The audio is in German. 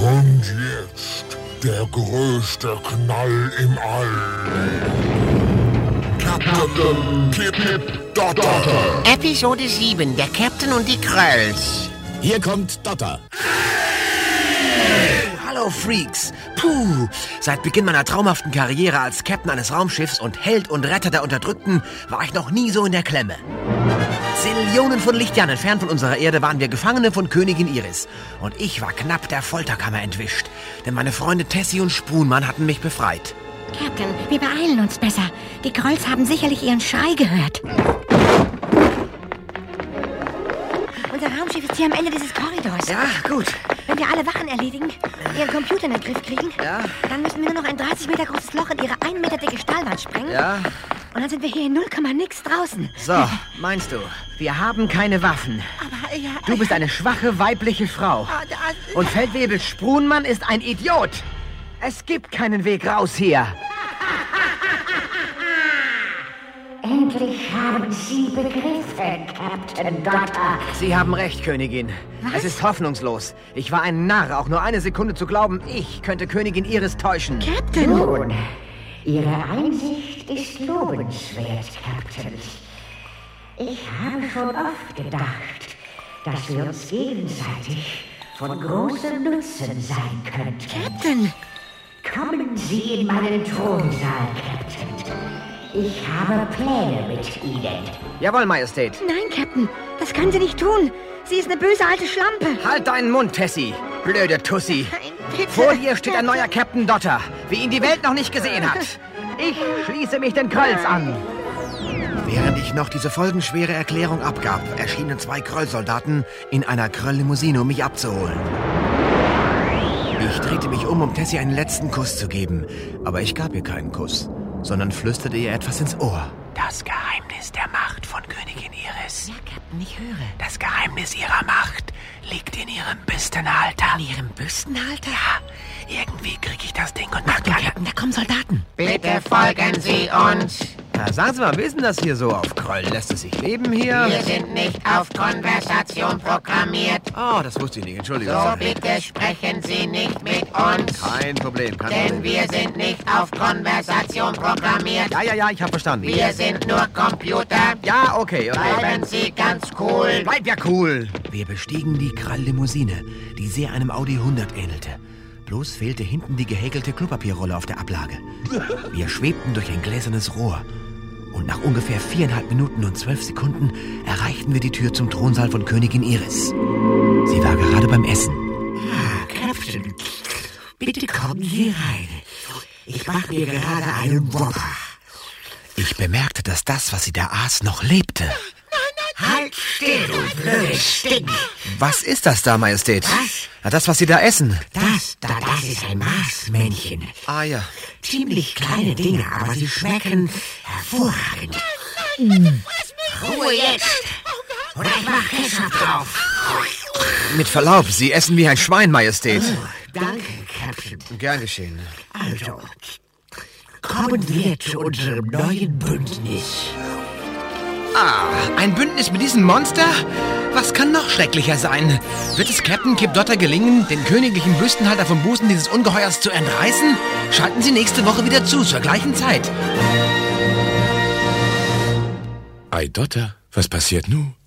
Und jetzt der größte Knall im All. Captain Kip Dotter. Episode 7, der Captain und die Krölls. Hier kommt Dotter. Hallo Freaks. Puh, seit Beginn meiner traumhaften Karriere als Captain eines Raumschiffs und Held und Retter der Unterdrückten war ich noch nie so in der Klemme. Zillionen von Lichtjahren entfernt von unserer Erde waren wir Gefangene von Königin Iris. Und ich war knapp der Folterkammer entwischt. Denn meine Freunde Tessie und Spoonman hatten mich befreit. Captain, wir beeilen uns besser. Die Krolls haben sicherlich ihren Schrei gehört. Unser Raumschiff ist hier am Ende dieses Korridors. Ja, gut. Wenn wir alle Wachen erledigen, ihren Computer in den Griff kriegen, dann müssen wir nur noch ein 30 Meter großes Loch in ihre 1 Meter dicke Stahlwand sprengen. Ja. Und dann sind wir hier in 0, nix draußen. So, meinst du, wir haben keine Waffen. Aber ja... Du bist eine schwache weibliche Frau. Und Feldwebel Spoonman ist ein Idiot. Es gibt keinen Weg raus hier. Endlich haben Sie begriffen, Captain Dotter. Sie haben recht, Königin. Was? Es ist hoffnungslos. Ich war ein Narr, auch nur eine Sekunde zu glauben, ich könnte Königin Iris täuschen. Captain! Nun, Ihre Einsicht ist lobenswert, Captain. Ich habe schon oft gedacht, dass wir uns gegenseitig von großem Nutzen sein könnten. Captain! Kommen Sie in meinen Thronsaal, Captain. Ich habe Pläne mit Ihnen. Jawohl, Majestät. Nein, Captain, das können Sie nicht tun. Sie ist eine böse alte Schlampe. Halt deinen Mund, Tessie. Blöde Tussi. Nein, bitte. Vor dir steht ein neuer Captain Dotter, wie ihn die Welt noch nicht gesehen hat. Ich schließe mich den Krölls an. Während ich noch diese folgenschwere Erklärung abgab, erschienen 2 Kröllsoldaten in einer Krölllimousine, um mich abzuholen. Ich drehte mich um Tessie einen letzten Kuss zu geben. Aber ich gab ihr keinen Kuss, sondern flüsterte ihr etwas ins Ohr. Das Geheimnis der Macht von Königin Iris. Ja, Captain, ich höre. Das Geheimnis ihrer Macht liegt in ihrem Büstenhalter. In Ihrem Büstenhalter? Ja, irgendwie krieg ich das Ding und Achtung, Captain, da kommen Soldaten. Bitte folgen Sie uns. Na, sagen Sie mal, wie ist denn das hier so auf Kröll? Lässt es sich leben hier? Wir sind nicht auf Konversation programmiert. Oh, das wusste ich nicht, Entschuldigung. So bitte sprechen Sie nicht mit uns. Kein Problem, kein Denn Problem. wir sind nicht auf Konversation programmiert. Ja, ich hab verstanden. Wir sind nur Computer. Ja, okay. Bleiben Sie ganz cool. Bleib ja cool. Wir bestiegen die Krall-Limousine, die sehr einem Audi 100 ähnelte. Bloß fehlte hinten die gehäkelte Klopapierrolle auf der Ablage. Wir schwebten durch ein gläsernes Rohr. Und nach ungefähr 4,5 Minuten und 12 Sekunden erreichten wir die Tür zum Thronsaal von Königin Iris. Sie war gerade beim Essen. Captain, bitte kommen Sie rein. Ich mache mir gerade einen Whopper. Ich bemerkte, dass das, was sie da aß, noch lebte. Halt still, du blöde Stink. Was ist das da, Majestät? Was? Na, das, was Sie da essen. Das ist ein Marsmännchen. Ah, ja. Ziemlich kleine Dinge, aber sie schmecken hervorragend. Ruhe jetzt! Oder ich mach Ketchup drauf. Mit Verlaub, Sie essen wie ein Schwein, Majestät. Danke, Captain. Gern geschehen. Also, kommen wir zu unserem neuen Bündnis. Ein Bündnis mit diesem Monster? Was kann noch schrecklicher sein? Wird es Captain Kip Dotter gelingen, den königlichen Büstenhalter vom Busen dieses Ungeheuers zu entreißen? Schalten Sie nächste Woche wieder zu, zur gleichen Zeit. Ei, Dotter, was passiert nun?